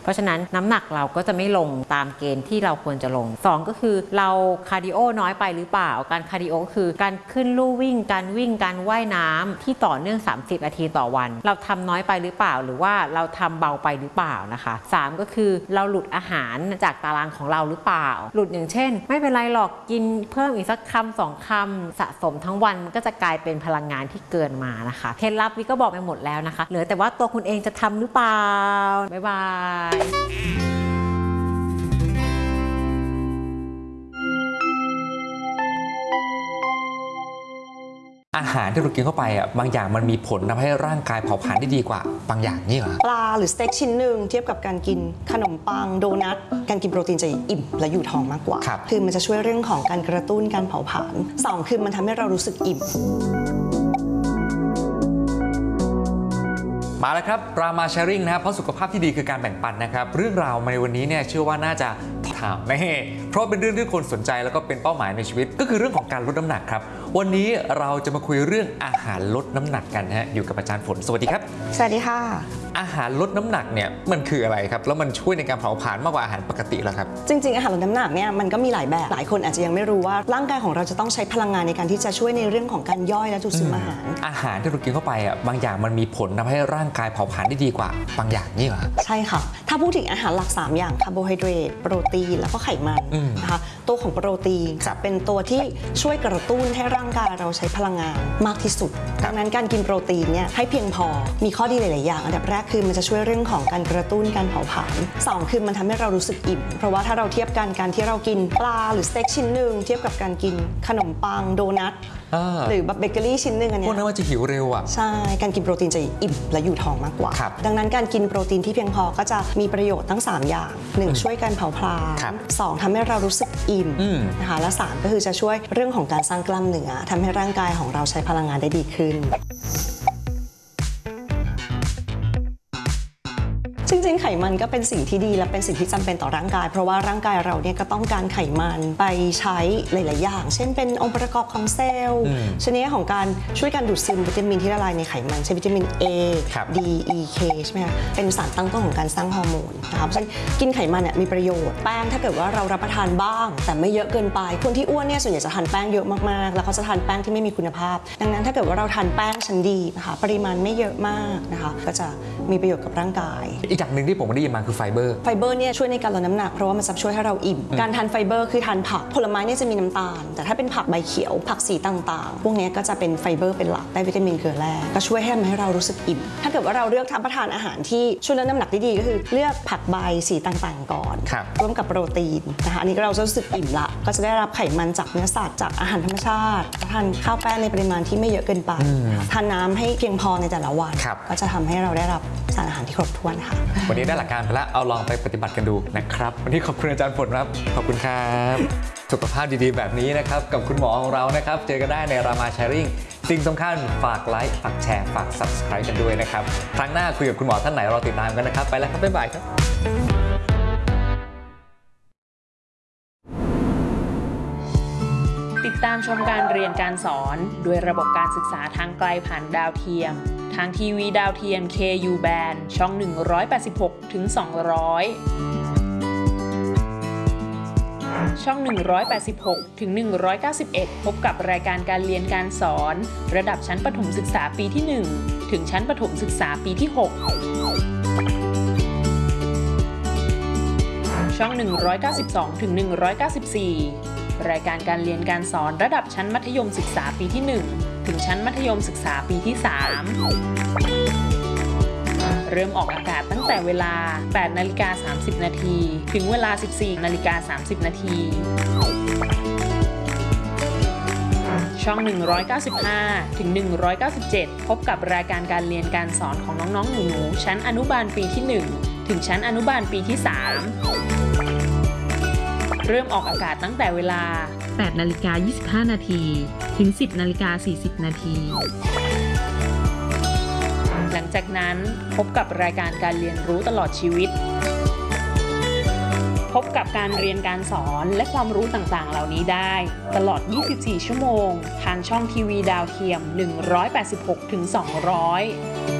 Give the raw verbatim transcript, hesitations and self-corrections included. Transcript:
ราะฉะนั้นน้ำหนักเราก็จะไม่ลงตามเกณฑ์ที่เราควรจะลงสองก็คือเราคาร์ดิโอน้อยไปหรือเปล่าการคาร์ดิโอคือการขึ้นลู่วิ่งการวิ่งการว่ายน้ำที่ต่อเนื่องสามสิบนาทีต่อวันเราทำน้อยไปหรือเปล่าหรือว่าเราทำเบาไปหรือเปล่านะคะสามก็คือเราหลุดอาหารจากตารางของเราหรือเปล่าหลุดอย่างเช่นไม่เป็นไรหรอกกินเพิ่มอีกสักคำสองคำสะสมทั้งวันก็จะกลายเป็นพลังงานที่เกินมานะคะเคล็ดลับวิก็บอกไปหมดแล้วนะคะเหลือแต่ว่าตัวคุณเองจะทำหรือเปล่าบ๊ายบายอาหารที่เรากินเข้าไปอ่ะบางอย่างมันมีผลทำให้ร่างกายเผาผลาญได้ดีกว่าบางอย่างนี่เหรอปลาหรือสเต็กชิ้นหนึ่งเทียบกับการกินขนมปังโดนัทการกินโปรตีนจะอิ่มและอยู่ท้องมากกว่าคือมันจะช่วยเรื่องของการกระตุ้นการเผาผลาญสองคือมันทำให้เรารู้สึกอิ่มมาแล้วครับรามาแชร์ริ่งนะครับเพราะสุขภาพที่ดีคือการแบ่งปันนะครับเรื่องราวในวันนี้เนี่ยเชื่อว่าน่าจะถามแน่เพราะเป็นเรื่องที่คนสนใจแล้วก็เป็นเป้าหมายในชีวิตก็คือเรื่องของการลดน้ำหนักครับวันนี้เราจะมาคุยเรื่องอาหารลดน้ำหนักกันฮะอยู่กับอาจารย์ฝนสวัสดีครับสวัสดีค่ะอาหารลดน้ำหนักเนี่ยมันคืออะไรครับแล้วมันช่วยในการเผาผลาญมากกว่าอาหารปกติแล้วครับจริงๆอาหารลดน้ำหนักเนี่ยมันก็มีหลายแบบหลายคนอาจจะยังไม่รู้ว่าร่างกายของเราจะต้องใช้พลังงานในการที่จะช่วยในเรื่องของการย่อยและดูดซึมอาหารอาหารที่เรากินเข้าไปอ่ะบางอย่างมันมีผลทำให้ร่างกายเผาผลาญได้ดีกว่าบางอย่างนี่เหรอใช่ค่ะถ้าพูดถึงอาหารหลักสามอย่างคาร์โบไฮเดรตโปรตีนแล้วก็ไขมันนะคะตัวของโปรตีนจะเป็นตัวที่ช่วยกระตุ้นให้ร่างกายเราใช้พลังงานมากที่สุดดังนั้นการกินโปรตีนเนี่ยให้เพียงพอมีข้อดีหลายๆอย่างอันดับแรกคือมันจะช่วยเรื่องของการกระตุ้นการเผาผลาญสองคือมันทำให้เรารู้สึกอิ่มเพราะว่าถ้าเราเทียบกันการที่เรากินปลาหรือสเต็กชิ้นหนึ่งเทียบกับการกินขนมปังโดนัทหรือแบบเบเกอรี่ชิ้นหนึ่งอันนี้พวกนั้นว่าจะหิวเร็วอ่ะใช่การกินโปรตีนจะอิ่มและอยู่ท้องมากกว่าดังนั้นการกินโปรตีนที่เพียงพอก็จะมีประโยชน์ทั้งสามอย่างหนึ่งช่วยการเผาผลาญสองทำให้เรารู้สึกอิ่มนะคะและสามก็คือจะช่วยเรื่องของการสร้างกล้ามเนื้อทำให้ร่างกายของเราใช้พลังงานได้ดีขึ้นจริงๆไขมันก็เป็นสิ่งที่ดีและเป็นสิ่งที่จำเป็นต่อร่างกายเพราะว่าร่างกายเราเนี่ยก็ต้องการไขมันไปใช้หลายๆอย่างเช่นเป็นองค์ประกอบของเซลล์ชนิดของการช่วยการดูดซึมวิตามินที่ละลายในไขมันเช่นวิตามิน A D E K ใช่ไหมคะเป็นสารตั้งต้นของการสร้างฮอร์โมนนะครับฉะนั้นกินไขมันเนี่ยมีประโยชน์แป้งถ้าเกิดว่าเรารับประทานบ้างแต่ไม่เยอะเกินไปคนที่อ้วนเนี่ยส่วนใหญ่จะทานแป้งเยอะมากๆแล้วเขาจะทานแป้งที่ไม่มีคุณภาพดังนั้นถ้าเกิดว่าเราทานแป้งชั้นดีนะคะปริมาณไม่เยอะมากนะคะก็จะมีประโยชน์กับร่างกายอีกอย่างหนึ่งที่ผมได้ยินมาคือไฟเบอร์ไฟเบอร์เนี่ยช่วยในการลดน้ำหนักเพราะว่ามันจะช่วยให้เราอิ่มการทานไฟเบอร์คือทานผักผลไม้เนี่ยจะมีน้ำตาลแต่ถ้าเป็นผักใบเขียวผักสีต่างๆพวกนี้ก็จะเป็นไฟเบอร์เป็นหลักได้วิตามินเกลือแร่ก็ช่วยให้ทำให้เรารู้สึกอิ่มถ้าเกิดว่าเราเลือกทานประทานอาหารที่ช่วยลดน้ำหนักได้ดีก็คือเลือกผักใบสีต่างๆก่อนร่วมกับโปรตีนนะคะอันนี้เราจะรู้สึกอิ่มละก็จะได้รับไขมันจากเนื้อสัตว์จากอาหารธรรมชาติทานข้าวแป้งในปริมาณที่ไม่เยอะเกินไปทานน้ำให้เพียงพอในแต่ละวันก็จะทำให้เราได้รับสารอาหารที่ครบถ้วนค่ะวันนี้ได้หลักการไปแล้วเอาลองไปปฏิบัติกันดูนะครับวันนี้ขอบคุณอาจารย์ฝนครับขอบคุณครับสุขภาพดีๆแบบนี้นะครับกับคุณหมอของเรานะครับเจอกันได้ในรามาแชร์ริ่งสิ่งสำคัญฝากไลค์ฝากแชร์ฝาก ซับสไครบ์ กันด้วยนะครับครั้งหน้าคุยกับคุณหมอท่านไหนรอติดตามกันนะครับไปแล้วครับบ๊ายบายครับติดตามชมการเรียนการสอนด้วยระบบการศึกษาทางไกลผ่านดาวเทียมทางทีวีดาวเทียม เค ยู Band ช่องหนึ่งร้อยแปดสิบหกถึงสองร้อยช่องหนึ่งร้อยแปดสิบหกถึงหนึ่งร้อยเก้าสิบเอ็ดพบกับรายการการเรียนการสอนระดับชั้นประถมศึกษาปีที่หนึ่งถึงชั้นประถมศึกษาปีที่หกช่องหนึ่งร้อยเก้าสิบสองถึงหนึ่งร้อยเก้าสิบสี่รายการการเรียนการสอนระดับชั้นมัธยมศึกษาปีที่หนึ่งถึงชั้นมัธยมศึกษาปีที่สามเริ่มออกอากาศตั้งแต่เวลา แปดนาฬิกาสามสิบนาทีถึงเวลา สิบสี่นาฬิกาสามสิบนาทีช่องหนึ่งร้อยเก้าสิบห้าถึงหนึ่งร้อยเก้าสิบเจ็ดพบกับรายการการเรียนการสอนของน้องๆหนูๆชั้นอนุบาลปีที่หนึ่งถึงชั้นอนุบาลปีที่สามเริ่มออกอากาศตั้งแต่เวลา แปดนาฬิกายี่สิบห้านาทีถึง สิบนาฬิกาสี่สิบนาทีหลังจากนั้นพบกับรายการการเรียนรู้ตลอดชีวิตพบกับการเรียนการสอนและความรู้ต่างๆเหล่านี้ได้ตลอดยี่สิบสี่ชั่วโมงทางช่องทีวีดาวเทียมหนึ่งร้อยแปดสิบหกถึงสองร้อย